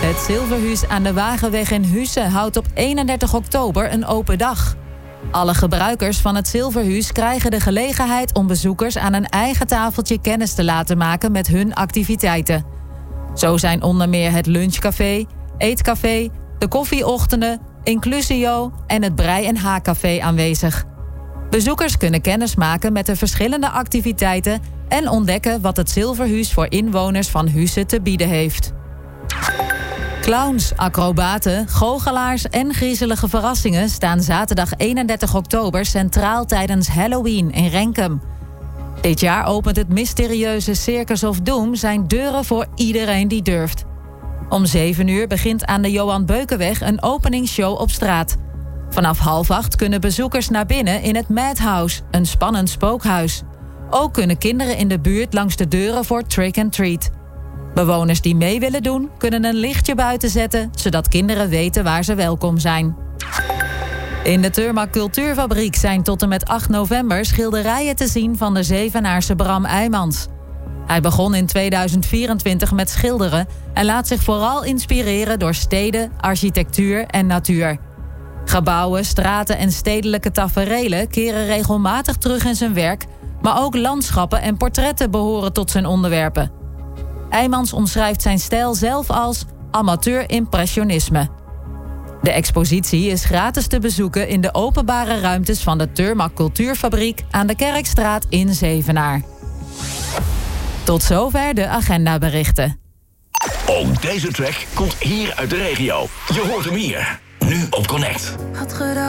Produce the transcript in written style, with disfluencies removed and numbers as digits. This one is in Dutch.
Het Zilverhuis aan de Wagenweg in Husse houdt op 31 oktober een open dag. Alle gebruikers van het Zilverhuis krijgen de gelegenheid om bezoekers aan een eigen tafeltje kennis te laten maken met hun activiteiten. Zo zijn onder meer het lunchcafé, eetcafé, de koffieochtenden, Inclusio en het brei- en haakcafé aanwezig. Bezoekers kunnen kennis maken met de verschillende activiteiten en ontdekken wat het Zilverhuis voor inwoners van Husse te bieden heeft. Clowns, acrobaten, goochelaars en griezelige verrassingen staan zaterdag 31 oktober centraal tijdens Halloween in Renkum. Dit jaar opent het mysterieuze Circus of Doom zijn deuren voor iedereen die durft. Om 7 uur begint aan de Johan Beukenweg een openingsshow op straat. Vanaf 7:30 kunnen bezoekers naar binnen in het Madhouse, een spannend spookhuis. Ook kunnen kinderen in de buurt langs de deuren voor Trick and Treat. Bewoners die mee willen doen, kunnen een lichtje buiten zetten, zodat kinderen weten waar ze welkom zijn. In de Turmak Cultuurfabriek zijn tot en met 8 november schilderijen te zien van de Zevenaarse Bram Eijmans. Hij begon in 2024 met schilderen en laat zich vooral inspireren door steden, architectuur en natuur. Gebouwen, straten en stedelijke taferelen keren regelmatig terug in zijn werk, maar ook landschappen en portretten behoren tot zijn onderwerpen. Eijmans omschrijft zijn stijl zelf als amateur-impressionisme. De expositie is gratis te bezoeken in de openbare ruimtes van de Turmak Cultuurfabriek aan de Kerkstraat in Zevenaar. Tot zover de agendaberichten. Ook deze track komt hier uit de regio. Je hoort hem hier, nu op Connect. Had gedacht